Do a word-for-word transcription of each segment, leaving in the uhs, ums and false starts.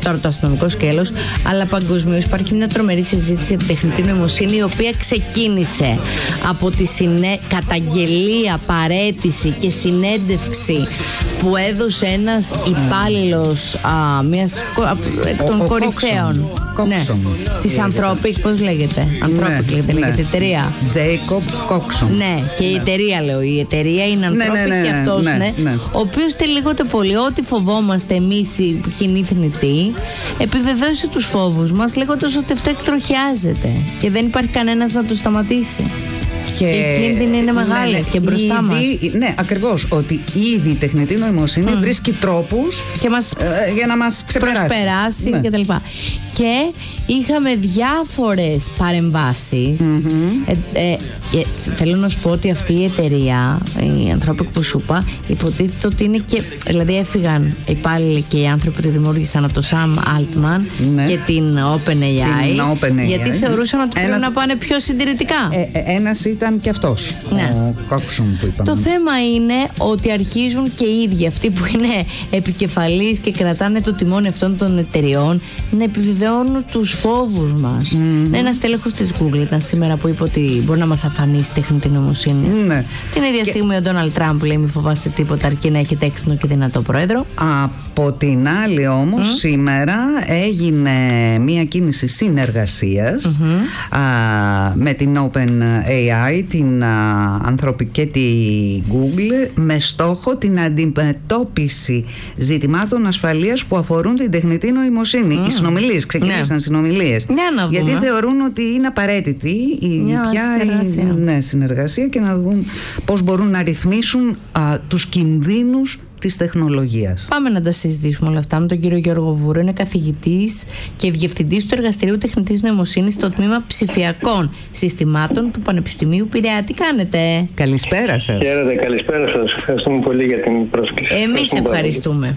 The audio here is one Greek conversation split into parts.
τώρα το αστυνομικό σκέλος, αλλά παγκοσμίως υπάρχει μια τρομερή συζήτηση για την τεχνητή νοημοσύνη, η οποία ξεκίνησε από τη συνέ... καταγγελία, παραίτηση και συνέντευξη που έδωσε ένας υπάλληλος α, μιας εκ των κορυφαίων. Ναι, της Anthropic, πώς λέγεται? Anthropic, λέγεται, λέγεται εταιρεία. Jacob Coxon. Ναι, και η εταιρεία λέω. Η εταιρεία είναι Anthropic και αυτός, ναι. Ο οποίος τελίγοτε πολύ, ό,τι φοβόμαστε εμείς οι κοινοί θνητοί, επιβεβαίωσε τους φόβους μας, λέγοντας ότι αυτό εκτροχιάζεται και δεν υπάρχει κανένας να το σταματήσει. Και, και η κίνδυνη είναι μεγάλη, ναι, και μπροστά ήδη, μας. Ναι, ακριβώς. Ότι ήδη η τεχνητή νοημοσύνη mm. βρίσκει τρόπους και μας, ε, για να μας ξεπεράσει. Προσπεράσει, ναι, κτλ. Και είχαμε διάφορες παρεμβάσεις. Mm-hmm. Ε, ε, ε, θέλω να σου πω ότι αυτή η εταιρεία, η Anthropic που σου είπα, υποτίθεται ότι είναι και. Δηλαδή έφυγαν οι υπάλληλοι και οι άνθρωποι που τη δημιούργησαν από το Sam Altman, ναι, και την OpenAI, Open γιατί θεωρούσαν ότι πρέπει να πάνε πιο συντηρητικά. Ε, ε, ένας ήταν και αυτός, ναι, ο Coxon που είπαμε. Το θέμα είναι ότι αρχίζουν και οι ίδιοι αυτοί που είναι επικεφαλής και κρατάνε το τιμόνι αυτών των εταιριών να επιβεβαιώνουν τους φόβους μας. Mm-hmm. Ένας τέλεχος της Google ήταν σήμερα που είπε ότι μπορεί να μας αφανίσει τεχνητή νοημοσύνη. Ναι. Την ίδια και... στιγμή ο Ντόναλντ Τραμπ λέει: μην φοβάστε τίποτα, αρκεί να έχετε έξυπνο και δυνατό πρόεδρο. Από την άλλη όμως, mm. σήμερα έγινε μια κίνηση συνεργασίας, mm-hmm, α, με την OpenAI, την Anthropic και τη Google, με στόχο την αντιμετώπιση ζητημάτων ασφαλείας που αφορούν την τεχνητή νοημοσύνη. Mm. Οι συνομιλίες, ξεκίνησαν, ναι, συνομιλίες. Γιατί θεωρούν ότι είναι απαραίτητη η μια πια συνεργασία. Η, ναι, συνεργασία, και να δουν πώς μπορούν να ρυθμίσουν α, τους κινδύνους της τεχνολογίας. Πάμε να τα συζητήσουμε όλα αυτά με τον κύριο Γιώργο Βούρο. Είναι καθηγητής και διευθυντής του Εργαστηρίου Τεχνητής Νοημοσύνης στο τμήμα Ψηφιακών Συστημάτων του Πανεπιστημίου Πειραιά. Τι κάνετε? Καλησπέρα σας. Χαίρετε, καλησπέρα σας. Ευχαριστούμε πολύ για την πρόσκληση. Εμείς ευχαριστούμε.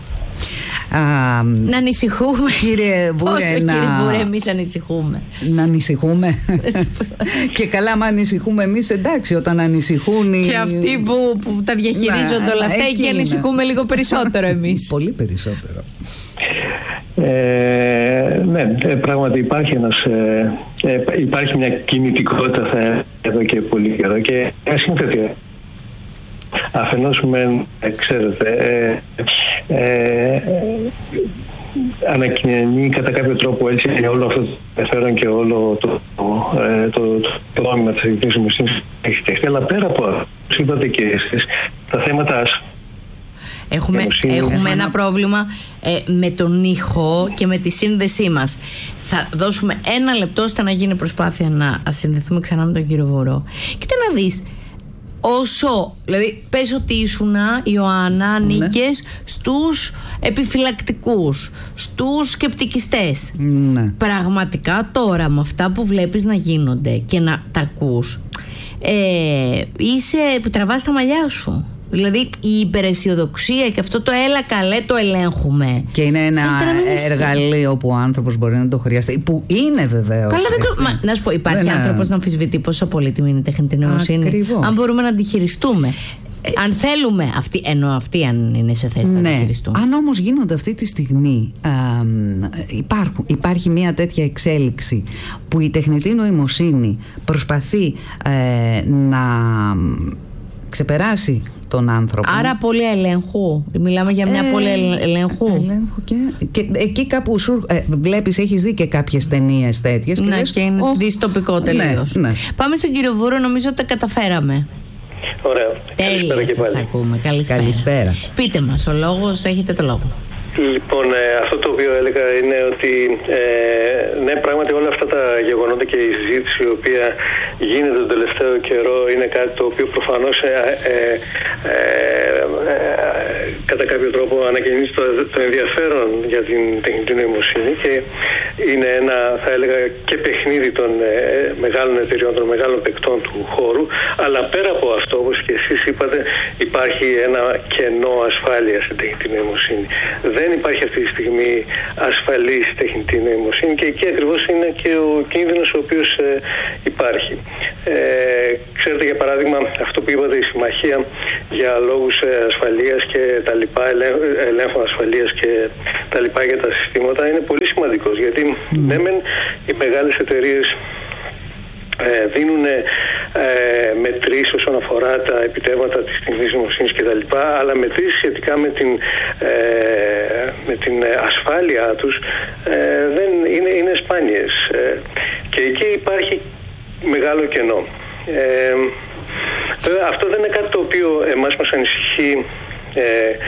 Α, να ανησυχούμε, κύριε Βούρε. Όσο, να... κύριε Βούρε, εμείς ανησυχούμε. Να ανησυχούμε. Και καλά, μα ανησυχούμε εμείς, εντάξει, όταν ανησυχούν οι... Και αυτοί που, που τα διαχειρίζονται να, όλα αυτά, εκεί ανησυχούμε λίγο περισσότερο εμείς. Πολύ περισσότερο. Ε, ναι, πράγματι υπάρχει, ένας, ε, ε, υπάρχει μια κινητικότητα θα, εδώ και πολύ καιρό και ασύνθετη. Αφενός μεν, ξέρετε, ε, ε, ε, ανακοινωνεί κατά κάποιο τρόπο έτσι όλο αυτό το ενδιαφέρον και όλο το νόμιμα της τεχνητής νοημοσύνης έχει φτιαχτεί. Αλλά πέρα από αυτό, είπατε και εσείς, τα θέματα Έχουμε, έχουμε ένα πρόβλημα ε, με τον ήχο και με τη σύνδεσή μας. Θα δώσουμε ένα λεπτό ώστε να γίνει προσπάθεια να συνδεθούμε ξανά με τον κύριο Βορό. Κοίτα να δεις, όσο, δηλαδή πες ότι ήσουνα, Ιωάννα, ανήκες, ναι, στους επιφυλακτικούς, στους σκεπτικιστές. Ναι. Πραγματικά τώρα με αυτά που βλέπεις να γίνονται και να τα ακούς, ε, είσαι που τραβάς τα μαλλιά σου. Δηλαδή η υπεραισιοδοξία και αυτό το έλα καλέ το ελέγχουμε. Και είναι ένα εργαλείο που ο άνθρωπος μπορεί να το χρειαστεί. Που είναι βεβαίως. Καλά, δεν... Μα, να σου πω, υπάρχει δεν άνθρωπος να αμφισβητεί πόσο πολύτιμη είναι η τεχνητή νοημοσύνη. Ακριβώς. Αν μπορούμε να τη χειριστούμε. Ε, αν θέλουμε, αυτή, ενώ αυτή αν είναι σε θέση, ναι, να τη χειριστούμε. Αν όμως γίνονται αυτή τη στιγμή, α, υπάρχουν, υπάρχει μια τέτοια εξέλιξη που η τεχνητή νοημοσύνη προσπαθεί ε, να ξεπεράσει τον άνθρωπο. Άρα πολύ ελέγχου. Μιλάμε για μια ε, πολύ ελέγχου. Ελέγχου και, και εκεί κάπου σου ε, βλέπεις, έχεις δει και κάποιες ταινίες τέτοιες. Ναι, και, λες, και είναι oh, δυστοπικό τελείως. Ναι, ναι. Πάμε στον κύριο Βούρο, νομίζω ότι τα καταφέραμε. Ωραία. Τέλεια, σας ακούμε. Καλησπέρα. Καλησπέρα. Πείτε μας, ο λόγος, έχετε το λόγο. Λοιπόν, ε, αυτό το οποίο έλεγα είναι ότι ε, ναι, πράγματι όλα αυτά τα γεγονότα και η συζήτηση η οποία γίνεται τον τελευταίο καιρό είναι κάτι το οποίο προφανώς ε, ε, ε, ε, κατά κάποιο τρόπο ανακοινίζει το, το ενδιαφέρον για την τεχνητή νοημοσύνη και είναι ένα, θα έλεγα, και παιχνίδι των ε, μεγάλων εταιριών, των μεγάλων παικτών του χώρου, αλλά πέρα από αυτό, όπως και εσείς είπατε, υπάρχει ένα κενό ασφάλεια στην τεχνητή νοημοσύνη. Δεν υπάρχει αυτή τη στιγμή ασφαλής τεχνητή νοημοσύνη και εκεί ακριβώς είναι και ο κίνδυνος ο οποίος ε, υπάρχει. Ε, ξέρετε, για παράδειγμα, αυτό που είπατε, η συμμαχία για λόγους ε, ασφαλείας και τα λοιπά, ελέγχων ασφαλείας και τα λοιπά για τα συστήματα είναι πολύ σημαντικός, γιατί mm. ναι μεν οι μεγάλες εταιρείες Ε, δίνουν ε, μετρήσεις όσον αφορά τα επιτεύγματα της τεχνητής νοημοσύνης και τα λοιπά, αλλά μετρήσεις σχετικά με την, ε, με την ασφάλειά τους ε, δεν είναι, είναι σπάνιες ε, και εκεί υπάρχει μεγάλο κενό. Ε, βέβαια αυτό δεν είναι κάτι το οποίο εμάς μας ανησυχεί Ε,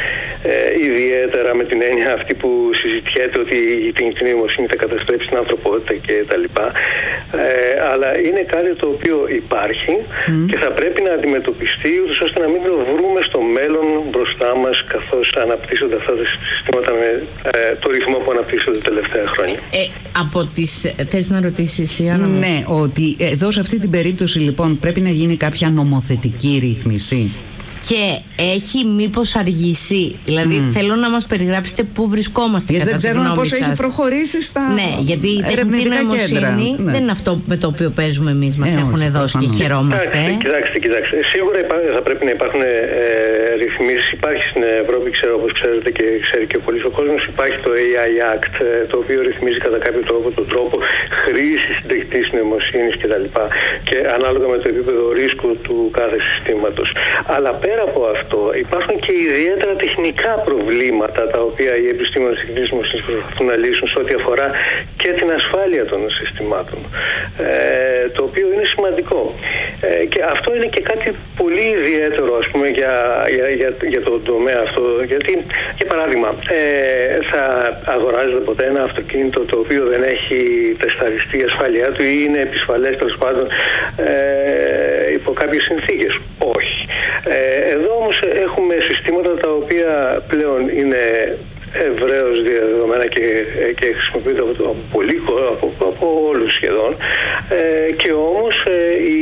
ε, ιδιαίτερα με την έννοια αυτή που συζητιέται ότι η τεχνητή νοημοσύνη θα καταστρέψει την ανθρωπότητα και τα λοιπά, ε, αλλά είναι κάτι το οποίο υπάρχει mm. και θα πρέπει να αντιμετωπιστεί ούτως ώστε να μην το βρούμε στο μέλλον μπροστά μας καθώς αναπτύσσονται αυτά τα συστήματα με ε, το ρυθμό που αναπτύσσονται τα τελευταία χρόνια. Ε, από τις... Θες να ρωτήσεις, Ιωάννα? Ναι, ότι εδώ σε αυτή την περίπτωση λοιπόν πρέπει να γίνει κάποια νομοθετική ρύθμιση. Και έχει μήπως αργήσει? Δηλαδή mm. θέλω να μας περιγράψετε πού βρισκόμαστε. Γιατί κατά δεν ξέρουμε πώς σας. έχει προχωρήσει στα Ναι, γιατί η τεχνητή νοημοσύνη ναι. δεν είναι αυτό με το οποίο παίζουμε εμείς, μας ε, έχουν όχι, δώσει και χαιρόμαστε. Κοιτάξτε, κοιτάξτε, κοιτάξτε. Σίγουρα θα πρέπει να υπάρχουν ε, ρυθμίσεις. Υπάρχει στην Ευρώπη, ξέρω, όπως ξέρετε και ξέρει και ο πολύς ο κόσμος, υπάρχει το έι άι Act, το οποίο ρυθμίζει κατά κάποιο τρόπο τον τρόπο χρήσης τεχνητής νοημοσύνης κτλ. Και, και ανάλογα με το επίπεδο ρίσκου του κάθε συστήματος. Αλλά πέρα από αυτό υπάρχουν και ιδιαίτερα τεχνικά προβλήματα τα οποία οι επιστήμονες της τεχνητής νοημοσύνης προσπαθούν να λύσουν σε ό,τι αφορά και την ασφάλεια των συστημάτων, ε, το οποίο είναι σημαντικό. Ε, και αυτό είναι και κάτι πολύ ιδιαίτερο, ας πούμε, για, για, για, για τον τομέα αυτό, γιατί, για παράδειγμα, ε, θα αγοράζετε ποτέ ένα αυτοκίνητο το οποίο δεν έχει τεσταριστεί η ασφάλειά του ή είναι επισφαλές τέλος πάντων ε, υπό κάποιες συνθήκες? Όχι. Ε, εδώ όμως έχουμε συστήματα τα οποία πλέον είναι ευρέως διαδεδομένα και, και χρησιμοποιούνται από, από, πολύ, από, από όλους σχεδόν ε, και όμως ε, οι,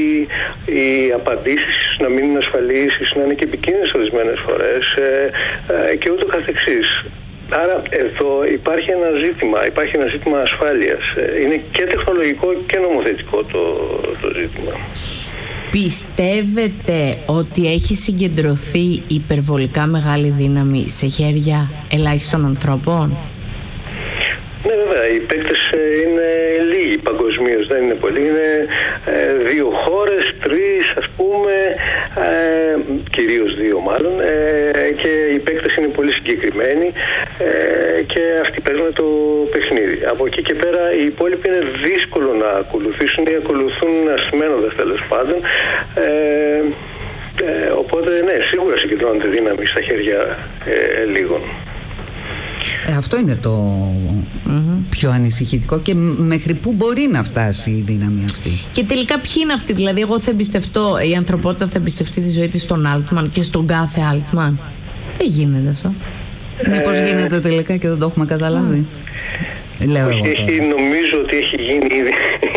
οι απαντήσεις να μην είναι ασφαλείς, να είναι και επικίνδυνες ορισμένες φορές ε, ε, και ούτω καθεξής. Άρα εδώ υπάρχει ένα ζήτημα, υπάρχει ένα ζήτημα ασφάλειας. Είναι και τεχνολογικό και νομοθετικό το, το ζήτημα. Πιστεύετε ότι έχει συγκεντρωθεί υπερβολικά μεγάλη δύναμη σε χέρια ελάχιστων ανθρώπων? Ναι, βέβαια, οι παίκτες είναι λίγοι παγκοσμίως, δεν είναι πολλοί. Είναι ε, δύο χώρες, τρεις ας πούμε, ε, κυρίως δύο μάλλον, ε, και οι παίκτες είναι πολύ συγκεκριμένοι ε, και αυτοί παίζουν το παιχνίδι. Από εκεί και πέρα οι υπόλοιποι είναι δύσκολο να ακολουθήσουν ή ακολουθούν ασημένοντας τέλος πάντων. Ε, ε, οπότε ναι, σίγουρα συγκεντρώνεται δύναμη στα χέρια ε, λίγων. Ε, αυτό είναι το mm-hmm. πιο ανησυχητικό και μέχρι πού μπορεί να φτάσει η δύναμη αυτή. Και τελικά ποιοι είναι αυτοί? Δηλαδή εγώ θα εμπιστευτώ, η ανθρωπότητα θα εμπιστευτεί τη ζωή της στον Altman και στον κάθε Altman? Δεν γίνεται αυτό. ε... Μήπως γίνεται τελικά και δεν το έχουμε καταλάβει? Mm. Λέω εγώ έχει, νομίζω ότι έχει γίνει ήδη.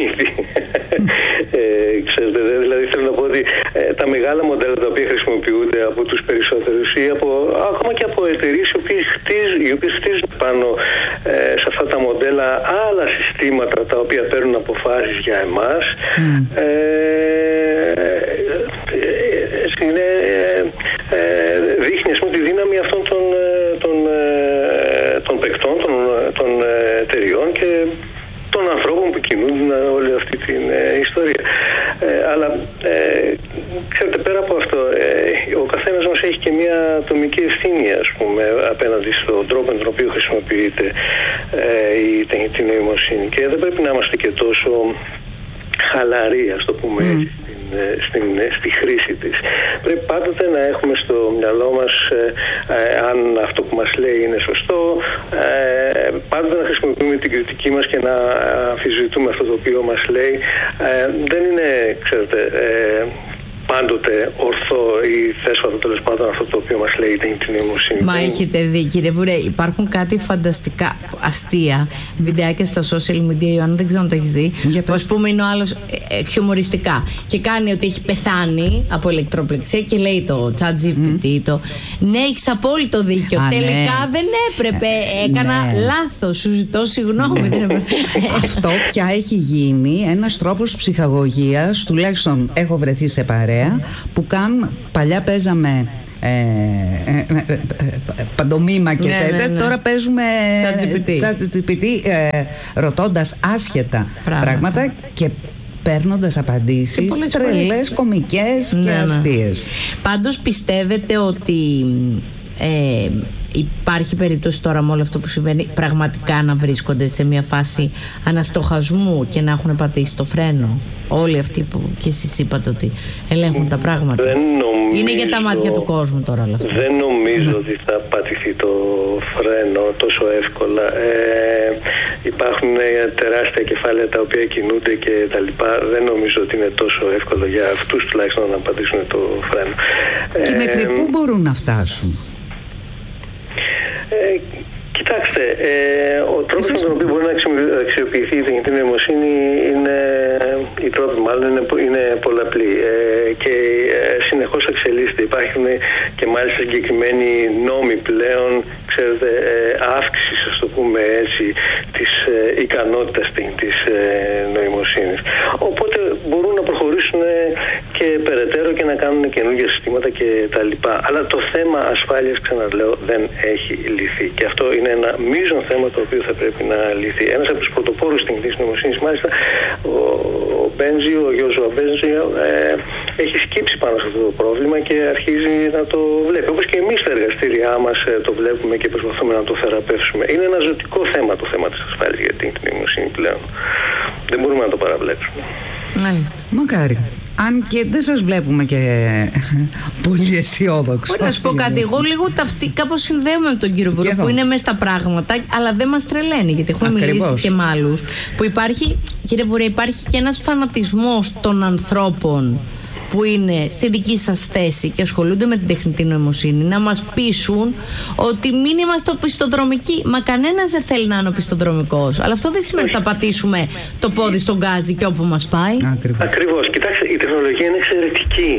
ε, ξέρετε, δηλαδή θέλω να πω ότι ε, τα μεγάλα μοντέλα τα οποία χρησιμοποιούνται από τους περισσότερους ή από, ακόμα και από εταιρείες οι οποίες χτίζουν, οι οποίες χτίζουν πάνω ε, σε αυτά τα μοντέλα άλλα συστήματα τα οποία παίρνουν αποφάσεις για εμάς, mm. ε, ε, είναι, ε, δείχνει ας πούμε τη δύναμη αυτών των, των, των παικτών, των, των εταιριών και των ανθρώπων που κινούν όλη αυτή την ε, ιστορία. Ε, αλλά ε, ξέρετε, πέρα από αυτό, ε, ο καθένας μας έχει και μια ατομική ευθύνη, ας πούμε, απέναντι στον τρόπο με τον οποίο χρησιμοποιείται ε, η τεχνητή νοημοσύνη. Και δεν πρέπει να είμαστε και τόσο χαλαροί, ας το πούμε έτσι, mm. Στην, στη χρήση της. Πρέπει πάντοτε να έχουμε στο μυαλό μας ε, ε, αν αυτό που μας λέει είναι σωστό, ε, πάντοτε να χρησιμοποιούμε την κριτική μας και να αμφισβητούμε αυτό το οποίο μας λέει. Ε, δεν είναι, ξέρετε, ε, πάντοτε ορθό ή θέσφατο τέλος πάντων αυτό το οποίο μας λέει η τεχνητή νοημοσύνη. Μα έχετε δει, κύριε Βουρέ, υπάρχουν κάτι φανταστικά αστεία βιντεάκια στα social media, Ιωάννα, δεν ξέρω αν το έχεις δει, που ας πούμε είναι ο άλλος ε, χιουμοριστικά και κάνει ότι έχει πεθάνει από ηλεκτροπληξία και λέει το ChatGPT mm. το ναι, έχεις απόλυτο δίκιο, Α, τελικά ναι. δεν έπρεπε, έκανα ναι. λάθος, σου ζητώ συγγνώμη. Ναι. Αυτό πια έχει γίνει ένας τρόπος ψυχαγωγίας, τουλάχιστον έχω βρεθεί σε παρέα, που καν παλιά παίζαμε ε, ε, ε, ε, παντομήμα και ναι, τέτοια. Ναι, ναι. Τώρα παίζουμε ChatGPT, ε, ρωτώντας άσχετα πράγματα, πράγματα και παίρνοντας απαντήσεις τρελές, κωμικές ναι, και αστείες. Ναι. Πάντως πιστεύετε ότι ε, υπάρχει περίπτωση τώρα με όλο αυτό που συμβαίνει πραγματικά να βρίσκονται σε μια φάση αναστοχασμού και να έχουν πατήσει το φρένο όλοι αυτοί που και εσείς είπατε ότι ελέγχουν τα πράγματα? Δεν νομίζω, είναι για τα μάτια του κόσμου τώρα όλα αυτά. Δεν νομίζω ότι θα πατηθεί το φρένο τόσο εύκολα. Ε, υπάρχουν τεράστια κεφάλαια τα οποία κινούνται και τα λοιπά. Δεν νομίζω ότι είναι τόσο εύκολο για αυτούς τουλάχιστον να πατήσουν το φρένο. Και ε, μέχρι πού μπορούν να φτάσουν? Ε, κοιτάξτε, ε, ο τρόπος με τον οποίο μπορεί να αξιοποιηθεί η τεχνητή νοημοσύνη είναι, οι τρόποι μάλλον είναι, είναι πολλαπλοί ε, και ε, συνεχώς εξελίσσεται. Υπάρχουν και μάλιστα συγκεκριμένοι νόμοι πλέον, ξέρετε, ε, αύξησης, ας το πούμε έτσι, της ε, ικανότητας της ε, νοημοσύνης. Οπότε μπορούν να προχωρήσουν και περαιτέρω και να κάνουν καινούργια συστήματα και τα λοιπά. Αλλά το θέμα ασφάλειας, ξαναλέω, δεν έχει λυθεί. Και αυτό είναι ένα μείζον θέμα το οποίο θα πρέπει να λυθεί. Ένας από τους πρωτοπόρους της τεχνητής νοημοσύνης, μάλιστα, ο, ο Μπέντζιο, ο Γιώζουα Μπέντζιο, ε, έχει σκύψει πάνω σε αυτό το πρόβλημα και αρχίζει να το βλέπει. Όπως και εμείς στα εργαστήριά μας ε, το βλέπουμε και προσπαθούμε να το θεραπεύσουμε. Είναι ένα ζωτικό θέμα το θέμα της ασφάλειας για την τεχνητή νοημοσύνη πλέον. Δεν μπορούμε να το παραβλέψουμε. Μακάρι. Αν και δεν σας βλέπουμε και πολύ αισιόδοξο. Μπορεί να σου πω κάτι. Εγώ λίγο ταυτί, κάπως συνδέομαι με τον κύριο Βουρό που είναι μέσα στα πράγματα, αλλά δεν μας τρελαίνει. Γιατί έχουμε Ακριβώς. μιλήσει και με άλλους. Που υπάρχει, κύριε Βουρέ, υπάρχει και ένας φανατισμός των ανθρώπων που είναι στη δική σας θέση και ασχολούνται με την τεχνητή νοημοσύνη να μας πείσουν ότι μην είμαστε οπισθοδρομικοί. Μα κανένας δεν θέλει να είναι οπισθοδρομικός. Αλλά αυτό δεν σημαίνει ότι θα πατήσουμε το πόδι στον γκάζι και όπου μας πάει. Ακριβώς. Ακριβώς. Κοιτάξτε, η τεχνολογία είναι εξαιρετική.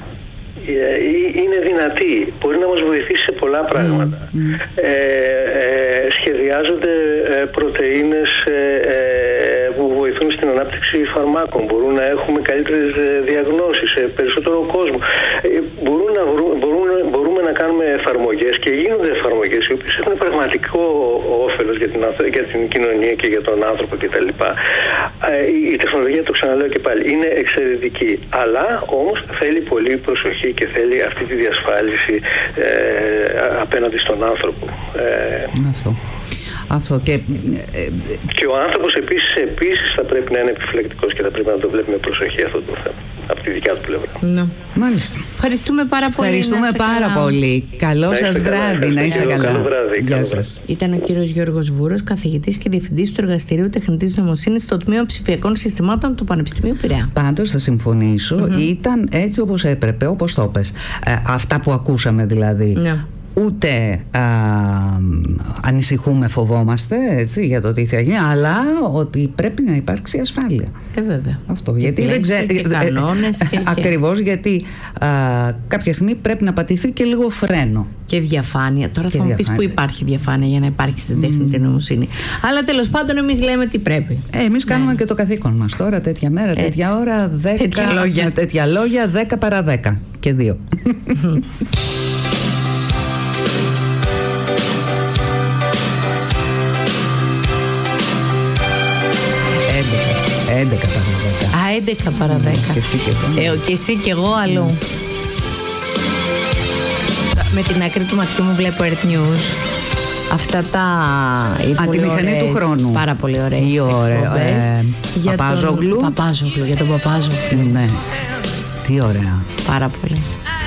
Είναι δυνατή. Μπορεί να μας βοηθήσει σε πολλά πράγματα. Mm. Ε, ε, σχεδιάζονται ε, πρωτεΐνες ε, ε, που βοηθούν στην ανάπτυξη φαρμάκων. Μπορούν να έχουμε καλύτερες διαγνώσεις σε περισσότερο κόσμο. Ε, μπορούν να, μπορούν, μπορούμε να κάνουμε εφαρμογές και γίνονται εφαρμογές οι οποίες έχουν πραγματικό όφελος για την, για την κοινωνία και για τον άνθρωπο κτλ. Ε, η, η τεχνολογία, το ξαναλέω και πάλι, είναι εξαιρετική. Αλλά όμως θέλει πολύ προσοχή και θέλει αυτή τη διασφάλιση ε, απέναντι στον άνθρωπο. Ε, Αυτό. Αυτό και... και ο άνθρωπος επίσης, επίσης θα πρέπει να είναι επιφυλακτικός και θα πρέπει να το βλέπει με προσοχή αυτό το θέμα από τη δικιά του πλευρά. Ναι. Μάλιστα. Ευχαριστούμε πάρα πολύ. Ευχαριστούμε πάρα καλά. πολύ. Καλό σας βράδυ. Να είστε καλά. Γεια σας. Ήταν ο κύριος Γιώργος Βούρος, καθηγητής και διευθυντής του Εργαστηρίου Τεχνητής Νοημοσύνης στο Τμήμα Ψηφιακών Συστημάτων του Πανεπιστημίου Πειραιά. Πάντως θα συμφωνήσω, mm-hmm. ήταν έτσι όπως έπρεπε, όπως το πες. Ε, αυτά που ακούσαμε δηλαδή. Ναι. Ούτε α, ανησυχούμε, φοβόμαστε έτσι, για το τι θα γίνει, αλλά ότι πρέπει να υπάρξει ασφάλεια. Ε, βέβαια. Αυτό. Και γιατί δεν ξέ... και κανόνες και... Ακριβώς, γιατί α, κάποια στιγμή πρέπει να πατηθεί και λίγο φρένο. Και διαφάνεια. Τώρα και θα μου πεις που υπάρχει διαφάνεια για να υπάρχει στην τεχνητή mm. νοημοσύνη. Αλλά τέλος πάντων εμείς λέμε τι πρέπει. Ε, εμείς ναι. κάνουμε και το καθήκον μας τώρα, τέτοια μέρα, έτσι. τέτοια ώρα, δέκα, τέτοια λόγια. τέτοια λόγια, δέκα παρά δέκα και δύο. έντεκα παρά δέκα. Α, έντεκα παρά δέκα. Και εσύ και εγώ. Ε, και εσύ και εγώ αλλού. Με την άκρη του ματιού μου βλέπω Earth News. Αυτά τα... Α, τη μηχανή του χρόνου. Πάρα πολύ ωραίες. Τι ωραία. Ε, για Παπάζογλου. Τον... Παπάζογλου, για τον Παπάζογλου. Ναι. Τι ωραία. Πάρα πολύ.